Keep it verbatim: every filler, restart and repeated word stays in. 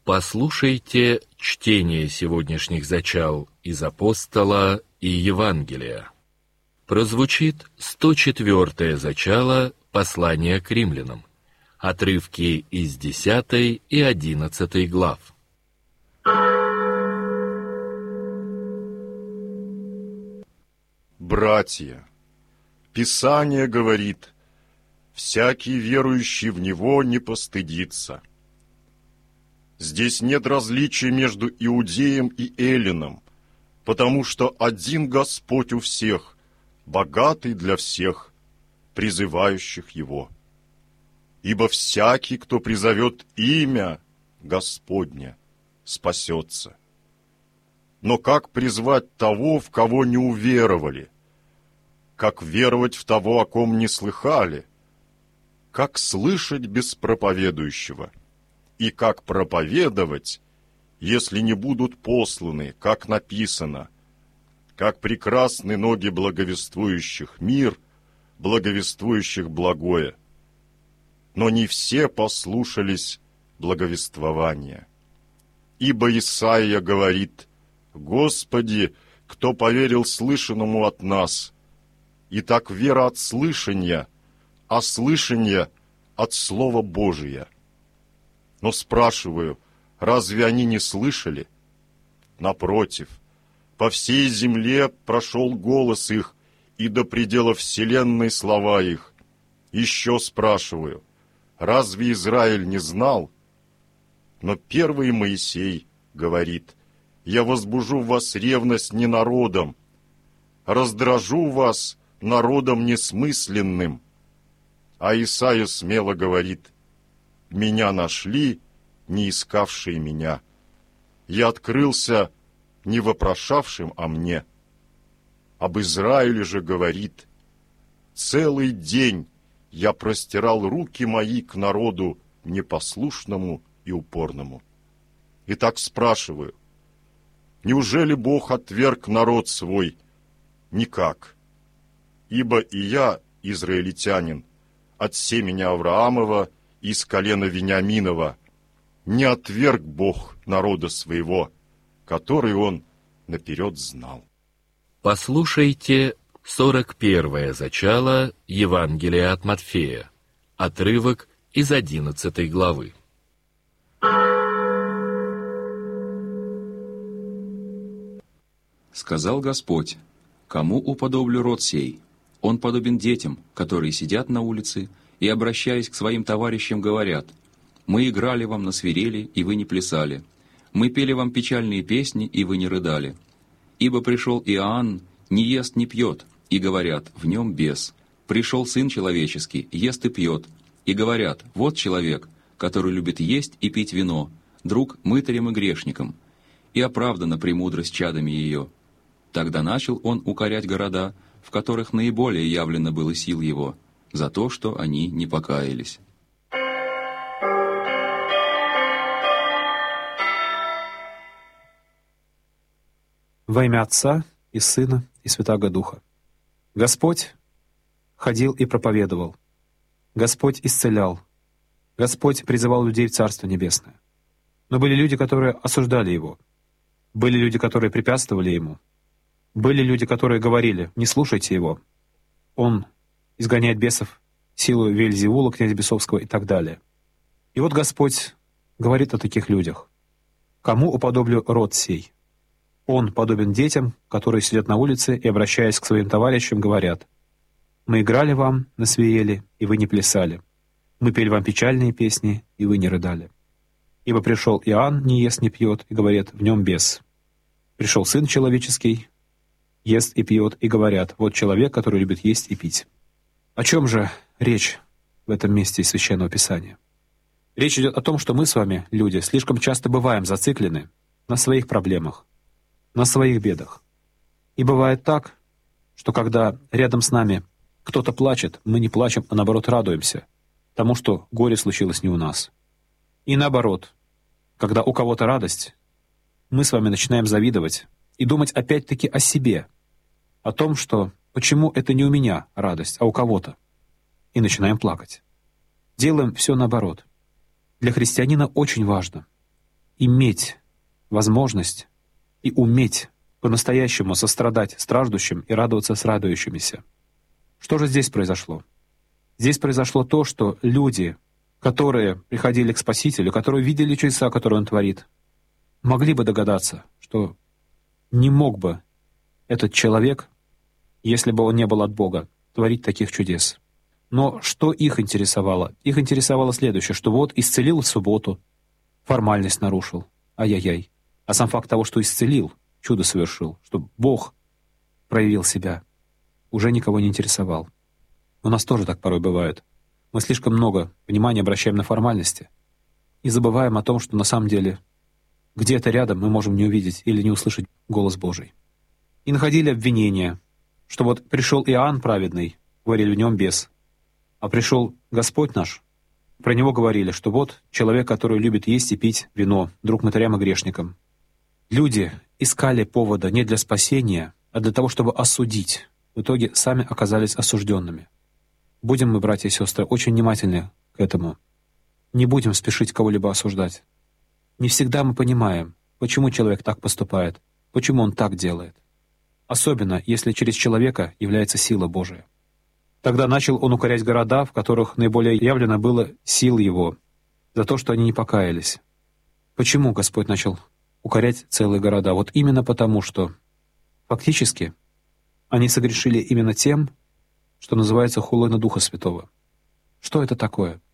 Послушайте чтение сегодняшних зачал из Апостола и Евангелия. Прозвучит сто четвёртое зачало послания к римлянам, отрывки из десятой и одиннадцатой глав. Братья, Писание говорит: «Всякий верующий в Него не постыдится». Здесь нет различия между иудеем и эллином, потому что один Господь у всех, богатый для всех, призывающих Его. Ибо всякий, кто призовет имя Господне, спасется. Но как призвать того, в кого не уверовали? Как веровать в того, о ком не слыхали? Как слышать без проповедующего? И как проповедовать, если не будут посланы, как написано: как прекрасны ноги благовествующих мир, благовествующих благое. Но не все послушались благовествования. Ибо Исаия говорит: «Господи, кто поверил слышанному от нас? Итак, вера от слышания, а слышание от Слова Божия». Но спрашиваю, разве они не слышали? Напротив, по всей земле прошел голос их, и до предела вселенной слова их. Еще спрашиваю, разве Израиль не знал? Но первый Моисей говорит: «Я возбужу в вас ревность не народом, раздражу вас народом несмысленным». А Исаия смело говорит: «Меня нашли, не искавшие меня. Я открылся не вопрошавшим о мне». Об Израиле же говорит: «Целый день я простирал руки мои к народу непослушному и упорному». Итак, спрашиваю, неужели Бог отверг народ свой? Никак. Ибо и я, израильтянин, от семени Авраамова, из колена Вениаминова, не отверг Бог народа своего, который Он наперед знал. Послушайте сорок первое зачало Евангелия от Матфея, отрывок из одиннадцатой главы. Сказал Господь: «Кому уподоблю род сей? Он подобен детям, которые сидят на улице и, обращаясь к своим товарищам, говорят: мы играли вам на свирели, и вы не плясали. Мы пели вам печальные песни, и вы не рыдали. Ибо пришел Иоанн, не ест, не пьет, и говорят: в нем бес. Пришел Сын Человеческий, ест и пьет, и говорят: вот человек, который любит есть и пить вино, друг мытарям и грешникам. И оправдана премудрость чадами ее». Тогда начал он укорять города, в которых наиболее явлено было сил его, за то, что они не покаялись. Во имя Отца и Сына и Святаго Духа. Господь ходил и проповедовал. Господь исцелял. Господь призывал людей в Царство Небесное. Но были люди, которые осуждали Его. Были люди, которые препятствовали Ему. Были люди, которые говорили: «Не слушайте Его. Он изгоняет бесов силою Вельзевула, князя бесовского» и так далее. И вот Господь говорит о таких людях. «Кому уподоблю род сей? Он подобен детям, которые сидят на улице и, обращаясь к своим товарищам, говорят: мы играли вам на свирели, и вы не плясали. Мы пели вам печальные песни, и вы не рыдали. Ибо пришел Иоанн, не ест, не пьет, и говорит: в нем бес. Пришел Сын Человеческий, ест и пьет, и говорят: вот человек, который любит есть и пить». О чем же речь в этом месте из Священного Писания? Речь идет о том, что мы с вами, люди, слишком часто бываем зациклены на своих проблемах, на своих бедах. И бывает так, что когда рядом с нами кто-то плачет, мы не плачем, а наоборот радуемся тому, что горе случилось не у нас. И наоборот, когда у кого-то радость, мы с вами начинаем завидовать и думать опять-таки о себе, о том, что почему это не у меня радость, а у кого-то, и начинаем плакать. Делаем все наоборот. Для христианина очень важно иметь возможность и уметь по-настоящему сострадать страждущим и радоваться с радующимися. Что же здесь произошло? Здесь произошло то, что люди, которые приходили к Спасителю, которые видели чудеса, которые Он творит, могли бы догадаться, что не мог бы этот человек, если бы он не был от Бога, творить таких чудес. Но что их интересовало? Их интересовало следующее, что вот исцелил в субботу, формальность нарушил, ай-яй-яй. А сам факт того, что исцелил, чудо совершил, что Бог проявил себя, уже никого не интересовал. У нас тоже так порой бывает. Мы слишком много внимания обращаем на формальности и забываем о том, что на самом деле где-то рядом мы можем не увидеть или не услышать голос Божий. И находили обвинения, что вот пришел Иоанн праведный, говорили в нем бес, а пришел Господь наш, про него говорили, что вот человек, который любит есть и пить вино, друг мытарям и грешникам. Люди искали повода не для спасения, а для того, чтобы осудить. В итоге сами оказались осужденными. Будем мы, братья и сестры, очень внимательны к этому. Не будем спешить кого-либо осуждать. Не всегда мы понимаем, почему человек так поступает, почему он так делает. Особенно, если через человека является сила Божия. Тогда начал он укорять города, в которых наиболее явлено было сил его, за то, что они не покаялись. Почему Господь начал укорять целые города? Вот именно потому, что фактически они согрешили именно тем, что называется хулой на Духа Святого. Что это такое?